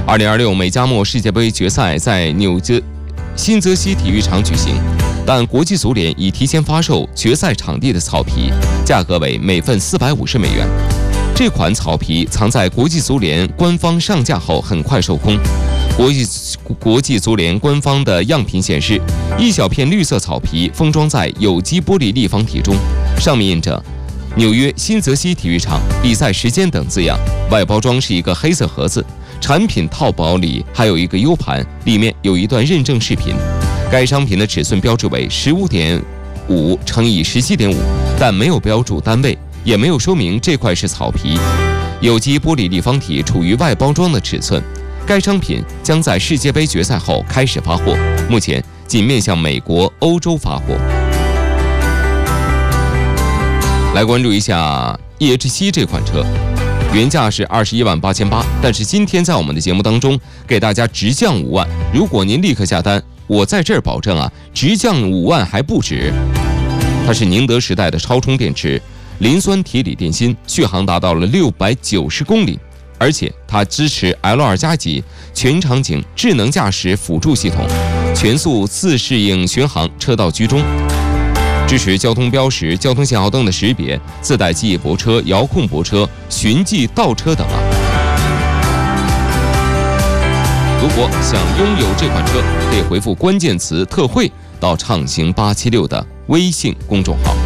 2026美加墨世界杯决赛在新泽西体育场举行，但国际足联已提前发售决赛场地的草皮，价格为每份450美元。这款草皮藏在国际足联官方上架后很快售空。国际足联官方的样品显示，一小片绿色草皮封装在有机玻璃立方体中，上面印着纽约新泽西体育场、比赛时间等字样。外包装是一个黑色盒子，产品套包里还有一个 U 盘，里面有一段认证视频。该商品的尺寸标志为15.5乘以17.5，但没有标注单位，也没有说明这块是草皮。有机玻璃立方体处于外包装的尺寸。该商品将在世界杯决赛后开始发货，目前仅面向美国、欧洲发货。来关注一下 EH7 这款车，原价是21.88万，但是今天在我们的节目当中给大家直降5万。如果您立刻下单，我在这儿保证直降5万还不止。它是宁德时代的超充电池，磷酸铁锂电芯，续航达到了690公里。而且它支持 L2+ 级全场景智能驾驶辅助系统，全速自适应巡航车道居中，支持交通标识、交通信号灯的识别，自带记忆泊车、遥控泊车、循迹倒车等如果想拥有这款车，可以回复关键词特惠到畅行876的微信公众号。